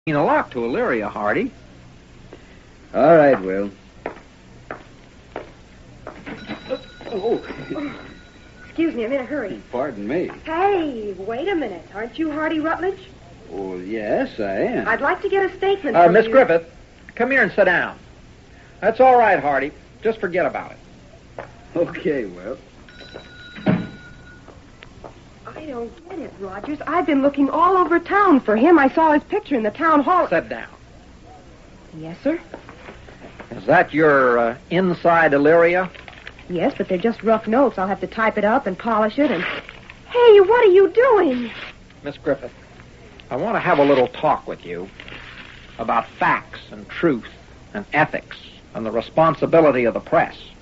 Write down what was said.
A lot to Illyria, Hardy. All right, Will. Excuse me, I'm in a hurry. Pardon me. Hey, wait a minute. Aren't you Hardy Rutledge? Oh, yes, I am. I'd like to get a statement from Miss you. Griffith, come here and sit down. That's all right, Hardy. Just forget about it. Okay, Will. I don't get it, Rogers. I've been looking all over town for him. I saw his picture in the town hall. Sit down. Yes, sir? Is that your inside Illyria? Yes, but they're just rough notes. I'll have to type it up and polish it and... Hey, what are you doing? Miss Griffith, I want to have a little talk with you about facts and truth and ethics and the responsibility of the press.